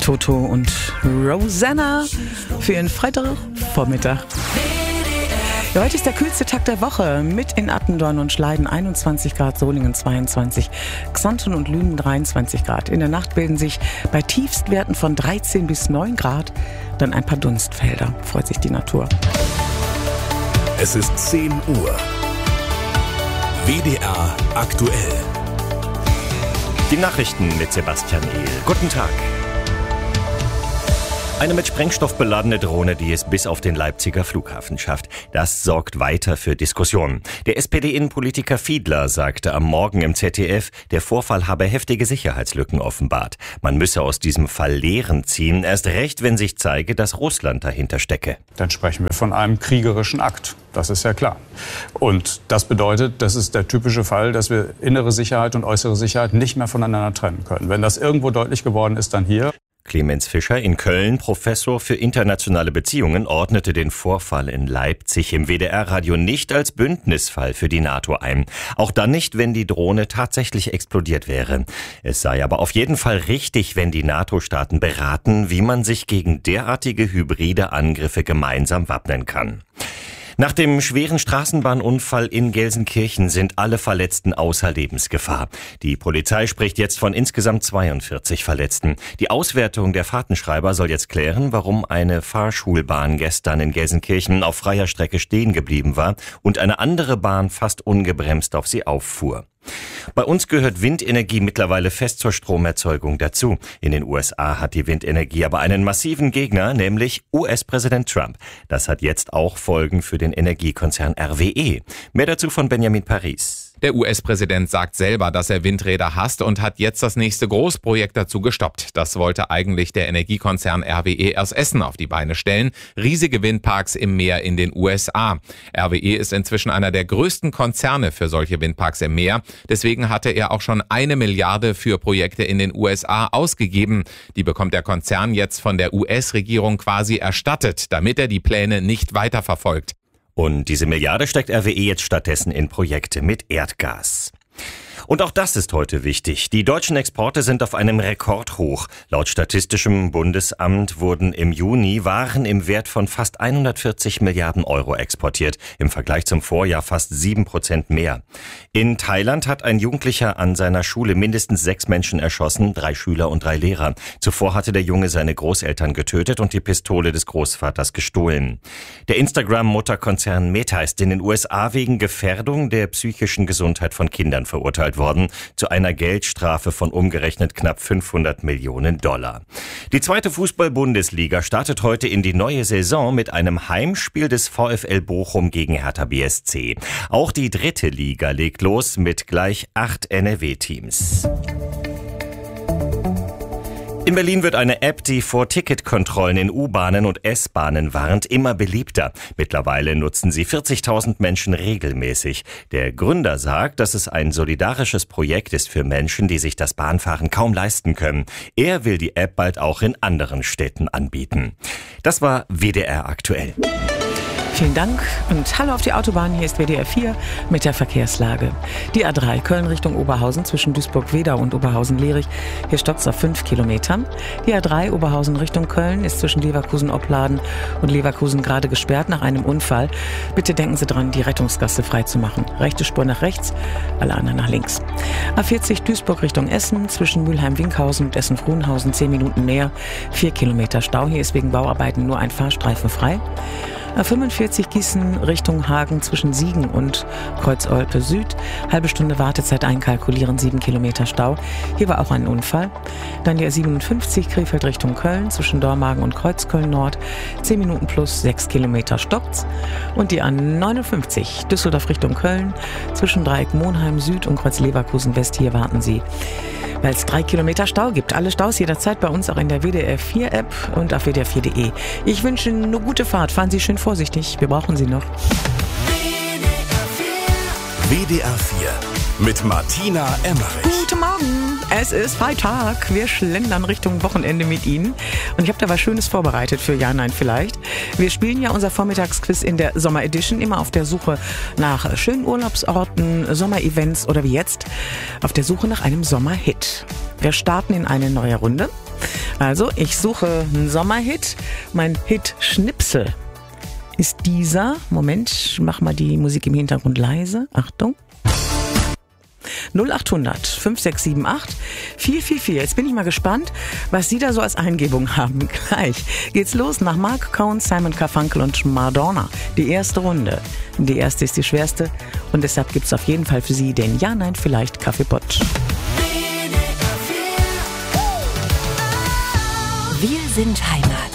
Toto und Rosanna für Ihren Freitagvormittag. Ja, heute ist der kühlste Tag der Woche. Mit in Attendorn und Schleiden 21 Grad, Solingen 22, Xanten und Lünen 23 Grad. In der Nacht bilden sich bei Tiefstwerten von 13 bis 9 Grad dann ein paar Dunstfelder. Freut sich die Natur. Es ist 10 Uhr. WDR aktuell. Die Nachrichten mit Sebastian Ehl. Guten Tag. Eine mit Sprengstoff beladene Drohne, die es bis auf den Leipziger Flughafen schafft. Das sorgt weiter für Diskussionen. Der SPD-Innenpolitiker Fiedler sagte am Morgen im ZDF, der Vorfall habe heftige Sicherheitslücken offenbart. Man müsse aus diesem Fall Lehren ziehen, erst recht, wenn sich zeige, dass Russland dahinter stecke. Dann sprechen wir von einem kriegerischen Akt. Das ist ja klar. Und das bedeutet, das ist der typische Fall, dass wir innere Sicherheit und äußere Sicherheit nicht mehr voneinander trennen können. Wenn das irgendwo deutlich geworden ist, dann hier. Clemens Fischer in Köln, Professor für internationale Beziehungen, ordnete den Vorfall in Leipzig im WDR-Radio nicht als Bündnisfall für die NATO ein. Auch dann nicht, wenn die Drohne tatsächlich explodiert wäre. Es sei aber auf jeden Fall richtig, wenn die NATO-Staaten beraten, wie man sich gegen derartige hybride Angriffe gemeinsam wappnen kann. Nach dem schweren Straßenbahnunfall in Gelsenkirchen sind alle Verletzten außer Lebensgefahr. Die Polizei spricht jetzt von insgesamt 42 Verletzten. Die Auswertung der Fahrtenschreiber soll jetzt klären, warum eine Fahrschulbahn gestern in Gelsenkirchen auf freier Strecke stehen geblieben war und eine andere Bahn fast ungebremst auf sie auffuhr. Bei uns gehört Windenergie mittlerweile fest zur Stromerzeugung dazu. In den USA hat die Windenergie aber einen massiven Gegner, nämlich US-Präsident Trump. Das hat jetzt auch Folgen für den Energiekonzern RWE. Mehr dazu von Benjamin Paris. Der US-Präsident sagt selber, dass er Windräder hasst und hat jetzt das nächste Großprojekt dazu gestoppt. Das wollte eigentlich der Energiekonzern RWE aus Essen auf die Beine stellen. Riesige Windparks im Meer in den USA. RWE ist inzwischen einer der größten Konzerne für solche Windparks im Meer. Deswegen hatte er auch schon 1 Milliarde für Projekte in den USA ausgegeben. Die bekommt der Konzern jetzt von der US-Regierung quasi erstattet, damit er die Pläne nicht weiterverfolgt. Und diese Milliarde steckt RWE jetzt stattdessen in Projekte mit Erdgas. Und auch das ist heute wichtig. Die deutschen Exporte sind auf einem Rekordhoch. Laut Statistischem Bundesamt wurden im Juni Waren im Wert von fast 140 Milliarden Euro exportiert. Im Vergleich zum Vorjahr fast 7% mehr. In Thailand hat ein Jugendlicher an seiner Schule mindestens 6 Menschen erschossen, 3 Schüler und 3 Lehrer. Zuvor hatte der Junge seine Großeltern getötet und die Pistole des Großvaters gestohlen. Der Instagram-Mutterkonzern Meta ist in den USA wegen Gefährdung der psychischen Gesundheit von Kindern verurteilt worden, zu einer Geldstrafe von umgerechnet knapp 500 Millionen $. Die zweite Fußball-Bundesliga startet heute in die neue Saison mit einem Heimspiel des VfL Bochum gegen Hertha BSC. Auch die dritte Liga legt los mit gleich 8 NRW-Teams. In Berlin wird eine App, die vor Ticketkontrollen in U-Bahnen und S-Bahnen warnt, immer beliebter. Mittlerweile nutzen sie 40.000 Menschen regelmäßig. Der Gründer sagt, dass es ein solidarisches Projekt ist für Menschen, die sich das Bahnfahren kaum leisten können. Er will die App bald auch in anderen Städten anbieten. Das war WDR aktuell. Vielen Dank und hallo auf die Autobahn. Hier ist WDR 4 mit der Verkehrslage. Die A3 Köln Richtung Oberhausen zwischen Duisburg-Wedau und Oberhausen-Lierich. Hier stockt es auf 5 Kilometern. Die A3 Oberhausen Richtung Köln ist zwischen Leverkusen-Opladen und Leverkusen gerade gesperrt nach einem Unfall. Bitte denken Sie dran, die Rettungsgasse freizumachen. Rechte Spur nach rechts, alle anderen nach links. A40 Duisburg Richtung Essen zwischen Mülheim-Winkhausen und Essen-Fruenhausen 10 Minuten mehr. 4 Kilometer Stau. Hier ist wegen Bauarbeiten nur ein Fahrstreifen frei. A45 Gießen Richtung Hagen zwischen Siegen und Kreuz-Olpe Süd. Halbe Stunde Wartezeit einkalkulieren, 7 Kilometer Stau. Hier war auch ein Unfall. Dann die A57 Krefeld Richtung Köln zwischen Dormagen und Kreuzköln Nord. 10 Minuten plus 6 Kilometer stockt's. Und die A59 Düsseldorf Richtung Köln zwischen Dreieck Monheim Süd und Kreuz Leverkusen West. Hier warten Sie, weil es 3 Kilometer Stau gibt. Alle Staus jederzeit bei uns auch in der WDR 4 App und auf WDR4.de. Ich wünsche Ihnen eine gute Fahrt. Fahren Sie schön vorsichtig. Wir brauchen Sie noch. WDR 4 mit Martina Emmerich. Guten Morgen. Es ist Freitag. Wir schlendern Richtung Wochenende mit Ihnen. Und ich habe da was Schönes vorbereitet für Ja, Nein, Vielleicht. Wir spielen ja unser Vormittagsquiz in der Sommer Edition, immer auf der Suche nach schönen Urlaubsorten, Sommerevents oder wie jetzt auf der Suche nach einem Sommerhit. Wir starten in eine neue Runde. Also, ich suche einen Sommerhit. Mein Hit Schnipsel ist dieser. Moment, ich mach mal die Musik im Hintergrund leise. Achtung. 0800 5678 444. Jetzt bin ich mal gespannt, was Sie da so als Eingebung haben. Gleich geht's los nach Mark Cohn, Simon Garfunkel und Madonna. Die erste Runde. Die erste ist die schwerste und deshalb gibt's auf jeden Fall für Sie den Ja-Nein-Vielleicht-Kaffeepott. Wir sind Heimat.